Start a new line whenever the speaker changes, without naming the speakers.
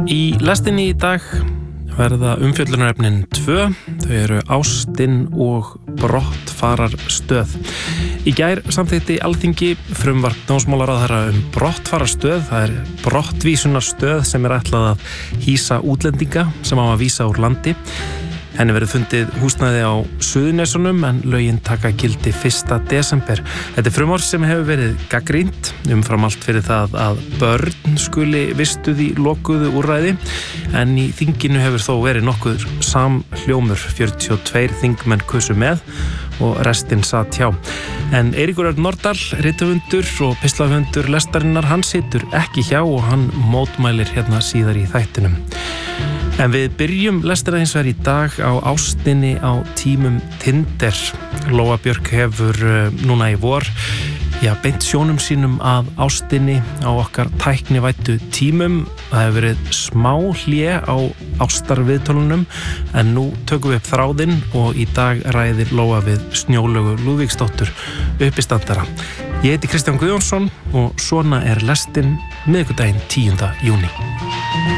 Í lestinni í dag verða umfjöllunarefnin 2. Þau eru ástin og brottfararstöð. Í gær samþykkti Alþingi frumvarp dómsmálaráðherra brottfararstöð. Það er brottvísunarstöð sem ætlað að hýsa útlendinga sem á að vísa úr landi. Henni verður fundið húsnæði á Suðurnesunum en lögin taka gildi 1. desember. Þetta frumvarp sem hefur verið gagnrýnt umfram allt fyrir það að börn skuli vistuð í lokuðu úrræði en í þinginu hefur þó verið nokkuð samhljómur. 42 þingmenn kusu með og restin satt hjá. En Eiríkur Örn Norðdal, rithöfundur og pislahöfundur lestarinnar, hann situr ekki hjá og hann mótmælir hérna síðar í þættinum. En við byrjum lestina hins vegar í dag á ástinni á tímum Tinder. Lóa Björk hefur núna í vor beint sjónum sínum að ástinni á okkar tæknivæddu tímum. Það hefur verið smá hlé á ástarviðtölunum en nú tökum við upp þráðinn og í dag ræðir Lóa við Snjólaugu Lúðvíksdóttur uppistandara. Ég heiti Kristján Guðjónsson og svona er lestin miðvikudaginn 10. júní.